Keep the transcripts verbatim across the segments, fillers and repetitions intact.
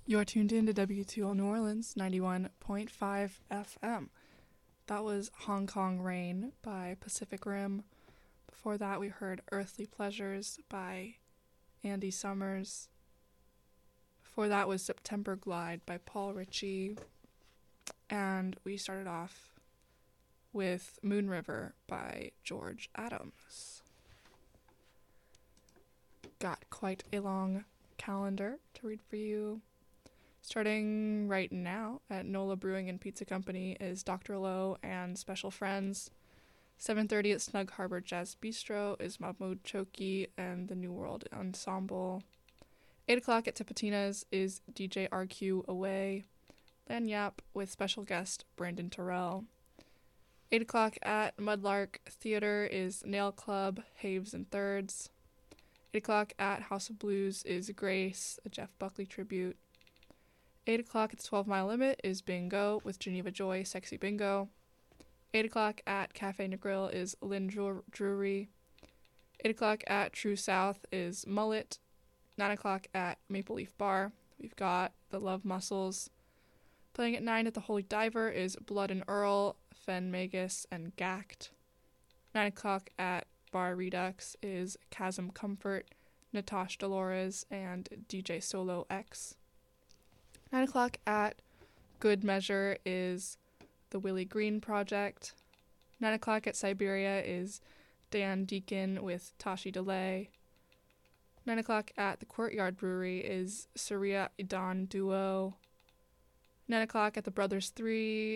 You're tuned in to W two L New Orleans, ninety-one point five F M. That was Hong Kong Rain by Pacific Rim. Before that, we heard Earthly Pleasures by Andy Summers. Before that was September Glide by Paul Ritchie. And we started off with Moon River by George Adams. Got quite a long calendar to read for you. Starting right now at Nola Brewing and Pizza Company is Doctor Lowe and Special Friends. seven thirty at Snug Harbor Jazz Bistro is Mahmoud Choki and the New World Ensemble. eight o'clock at Tipitina's is D J R Q Away. Lanyap with special guest Brandon Terrell. eight o'clock at Mudlark Theater is Nail Club, Haves and Thirds. eight o'clock at House of Blues is Grace, a Jeff Buckley tribute. eight o'clock at the twelve Mile Limit is Bingo with Geneva Joy, Sexy Bingo. eight o'clock at Cafe Negril is Lynn Drury. eight o'clock at True South is Mullet. nine o'clock at Maple Leaf Bar, we've got The Love Muscles. Playing at nine at the Holy Diver is Blood and Earl, Fen Magus, and Gact. nine o'clock at Bar Redux is Chasm Comfort, Natasha Dolores, and D J Solo X. nine o'clock at Good Measure is The Willie Green Project. nine o'clock at Siberia is Dan Deacon with Tashi Delay. nine o'clock at the Courtyard Brewery is Surya Idan Duo. nine o'clock at the Brothers three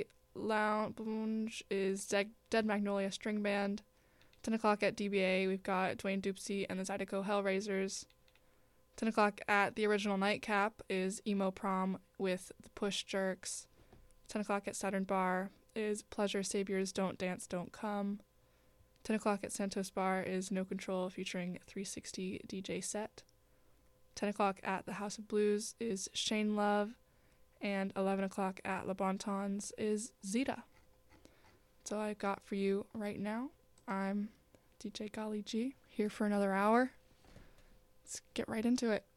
Lounge is De- Dead Magnolia String Band. ten o'clock at D B A, we've got Dwayne Dupsy and the Zydeco Hellraisers. ten o'clock at the Original Nightcap is Emo Prom with the Push Jerks. ten o'clock at Saturn Bar is Pleasure Saviors Don't Dance Don't Come. ten o'clock at Santos Bar is No Control featuring three sixty D J set. ten o'clock at the House of Blues is Shane Love. And eleven o'clock at Le Bon Tons is Zeta. That's all I've got for you right now. I'm D J Golly G, here for another hour. Let's get right into it.